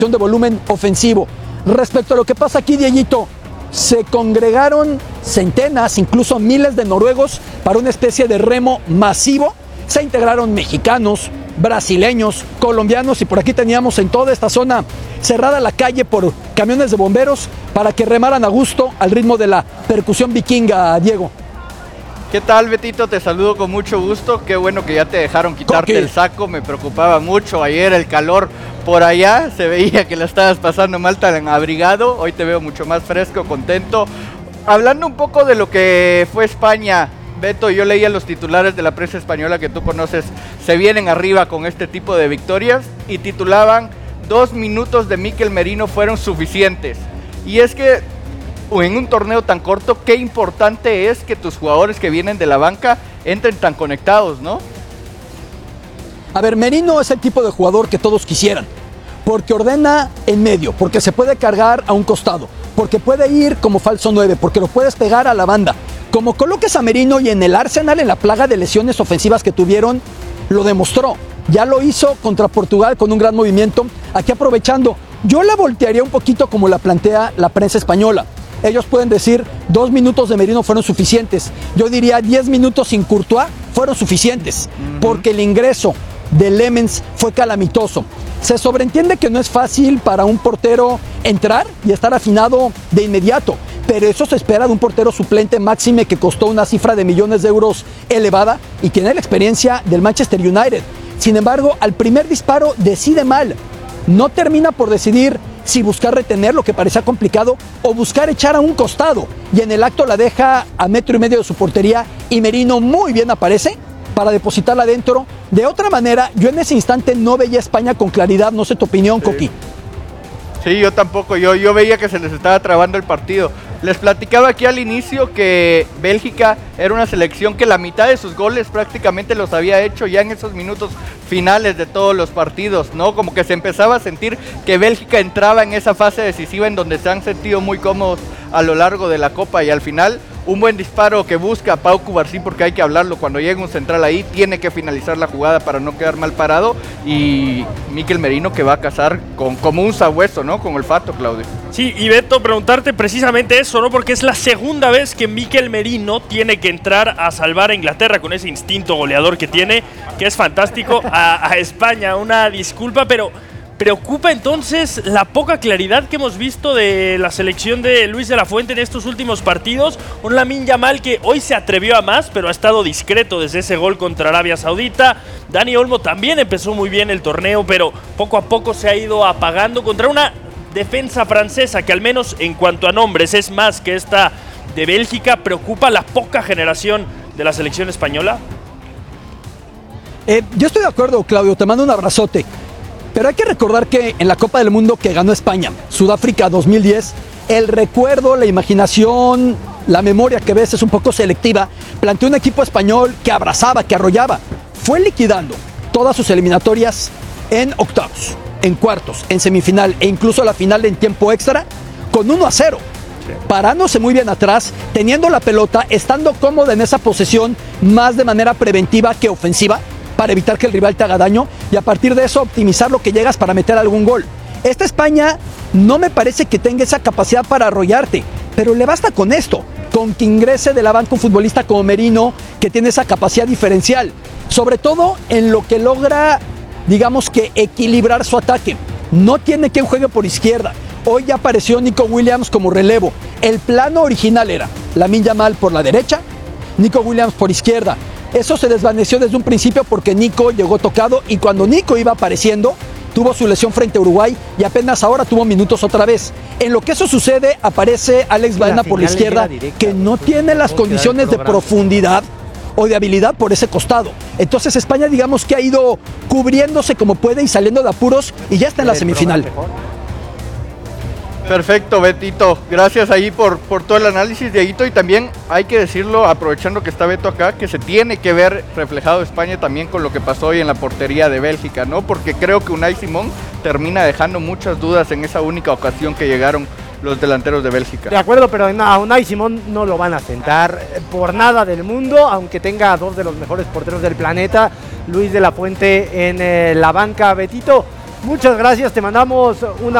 de volumen ofensivo. Respecto a lo que pasa aquí, Dieguito, se congregaron centenas, incluso miles de noruegos para una especie de remo masivo. Se integraron mexicanos, brasileños, colombianos y por aquí teníamos en toda esta zona cerrada la calle por camiones de bomberos para que remaran a gusto al ritmo de la percusión vikinga, Diego. ¿Qué tal, Betito? Te saludo con mucho gusto. Qué bueno que ya te dejaron quitarte el saco. Me preocupaba mucho ayer el calor por allá. Se veía que la estabas pasando mal tan abrigado. Hoy te veo mucho más fresco, contento. Hablando un poco de lo que fue España, Beto, yo leía los titulares de la prensa española que tú conoces. Se vienen arriba con este tipo de victorias y titulaban 2 minutos de Mikel Merino fueron suficientes. Y es que en un torneo tan corto, qué importante es que tus jugadores que vienen de la banca entren tan conectados, ¿no? A ver, Merino es el tipo de jugador que todos quisieran, porque ordena en medio, porque se puede cargar a un costado, porque puede ir como falso 9, porque lo puedes pegar a la banda. Como coloques a Merino y en el Arsenal, en la plaga de lesiones ofensivas que tuvieron, lo demostró. Ya lo hizo contra Portugal con un gran movimiento, aquí aprovechando. Yo la voltearía un poquito como la plantea la prensa española. Ellos pueden decir 2 minutos de Merino fueron suficientes. Yo diría 10 minutos sin Courtois fueron suficientes, porque el ingreso de Lemens fue calamitoso. Se sobreentiende que no es fácil para un portero entrar y estar afinado de inmediato, pero eso se espera de un portero suplente, máxime que costó una cifra de millones de euros elevada y tiene la experiencia del Manchester United. Sin embargo, al primer disparo decide mal. No termina por decidir si buscar retener, lo que parecía complicado, o buscar echar a un costado. Y en el acto la deja a 1,5 metros de su portería y Merino muy bien aparece para depositarla adentro. De otra manera, yo en ese instante no veía a España con claridad. No sé tu opinión, sí. Coqui. Sí, yo tampoco. Yo veía que se les estaba trabando el partido. Les platicaba aquí al inicio que Bélgica era una selección que la mitad de sus goles prácticamente los había hecho ya en esos minutos finales de todos los partidos, ¿no? Como que se empezaba a sentir que Bélgica entraba en esa fase decisiva en donde se han sentido muy cómodos a lo largo de la Copa y al final un buen disparo que busca Pau Cubarsí, porque hay que hablarlo, cuando llega un central ahí tiene que finalizar la jugada para no quedar mal parado, y Mikel Merino que va a cazar como un sabueso, ¿no? Con olfato, Claudio. Sí, y Beto, preguntarte precisamente eso, ¿no? Porque es la segunda vez que Mikel Merino tiene que entrar a salvar a Inglaterra con ese instinto goleador que tiene, que es fantástico, a España. Una disculpa, pero ¿preocupa entonces la poca claridad que hemos visto de la selección de Luis de la Fuente en estos últimos partidos? Un Lamine Yamal que hoy se atrevió a más, pero ha estado discreto desde ese gol contra Arabia Saudita. Dani Olmo también empezó muy bien el torneo, pero poco a poco se ha ido apagando contra una defensa francesa que al menos en cuanto a nombres es más que esta de Bélgica. ¿Preocupa la poca generación de la selección española? Yo estoy de acuerdo, Claudio, te mando un abrazote. Pero hay que recordar que en la Copa del Mundo que ganó España, Sudáfrica 2010, el recuerdo, la imaginación, la memoria que ves es un poco selectiva. Planteó un equipo español que abrazaba, que arrollaba. Fue liquidando todas sus eliminatorias en octavos, en cuartos, en semifinal e incluso la final en tiempo extra con 1-0. Parándose muy bien atrás, teniendo la pelota, estando cómoda en esa posesión más de manera preventiva que ofensiva, para evitar que el rival te haga daño y a partir de eso optimizar lo que llegas para meter algún gol. Esta España no me parece que tenga esa capacidad para arrollarte, pero le basta con esto, con que ingrese de la banca un futbolista como Merino, que tiene esa capacidad diferencial, sobre todo en lo que logra, digamos que equilibrar su ataque. No tiene quien juegue por izquierda. Hoy ya apareció Nico Williams como relevo. El plano original era Lamine Yamal por la derecha, Nico Williams por izquierda. Eso se desvaneció desde un principio porque Nico llegó tocado y cuando Nico iba apareciendo, tuvo su lesión frente a Uruguay y apenas ahora tuvo minutos otra vez. En lo que eso sucede, aparece Alex Baena por la izquierda, que no tiene las condiciones de profundidad o de habilidad por ese costado. Entonces España, digamos que ha ido cubriéndose como puede y saliendo de apuros y ya está en la semifinal. Perfecto, Betito. Gracias ahí por todo el análisis, Dieguito. Y también hay que decirlo, aprovechando que está Beto acá, que se tiene que ver reflejado España también con lo que pasó hoy en la portería de Bélgica, ¿no? Porque creo que Unai Simón termina dejando muchas dudas en esa única ocasión que llegaron los delanteros de Bélgica. De acuerdo, pero a Unai Simón no lo van a sentar por nada del mundo, aunque tenga a 2 de los mejores porteros del planeta, Luis de la Fuente en la banca. Betito, Muchas gracias, te mandamos un